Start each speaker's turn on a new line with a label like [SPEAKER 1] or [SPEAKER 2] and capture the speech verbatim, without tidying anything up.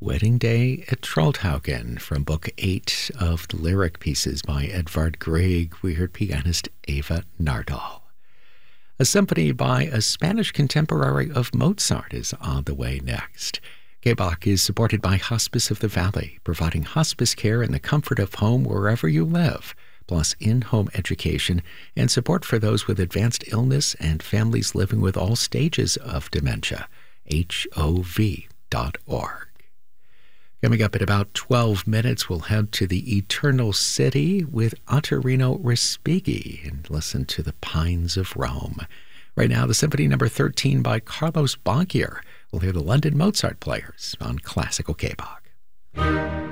[SPEAKER 1] Wedding Day at Trollhaugen from Book eight of the lyric pieces by Edvard Grieg. We heard pianist Eva Nardal. A symphony by a Spanish contemporary of Mozart is on the way next. K B O C is supported by Hospice of the Valley, providing hospice care in the comfort of home wherever you live, plus in-home education and support for those with advanced illness and families living with all stages of dementia. H O V dot org. Coming up in about twelve minutes, we'll head to the Eternal City with Ottorino Respighi and listen to the Pines of Rome. Right now, the Symphony Number thirteen by Carlos Banquier. We'll hear the London Mozart Players on Classical K B O C.